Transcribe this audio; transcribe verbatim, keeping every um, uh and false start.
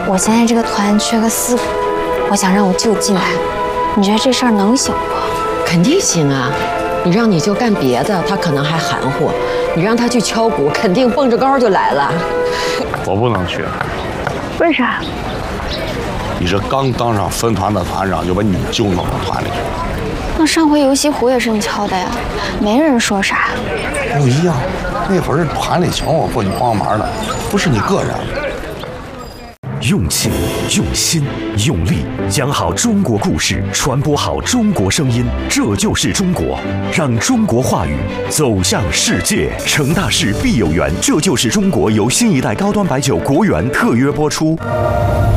我现在这个团缺个四个，我想让我舅进来，你觉得这事儿能行不？ 肯定行啊！你让你舅干别的，他可能还含糊；你让他去敲鼓，肯定蹦着高就来了。 我不能去。 为啥？ 你这刚当上分团的团长，就把你舅弄到团里去了。 那上回游戏湖也是你敲的呀，没人说啥。 不一样，那会儿是团里请我过去帮忙的，不是你个人。 用情、用心、用力，讲好中国故事，传播好中国声音，这就是中国。让中国话语走向世界。成大事必有缘，这就是中国由新一代高端白酒国源特约播出。